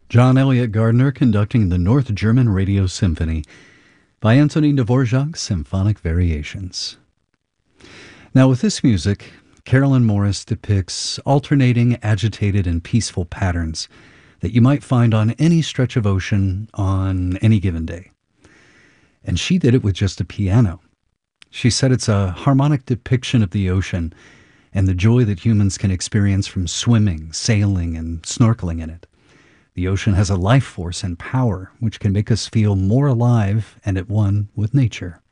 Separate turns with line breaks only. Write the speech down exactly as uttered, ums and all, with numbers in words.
John Elliott Gardner conducting the North German Radio Symphony by Antonin Dvorak's Symphonic Variations. Now with this music, Carolyn Morris depicts alternating, agitated, and peaceful patterns that you might find on any stretch of ocean on any given day. And she did it with just a piano. She said it's a harmonic depiction of the ocean and the joy that humans can experience from swimming, sailing, and snorkeling in it. The ocean has a life force and power which can make us feel more alive and at one with nature.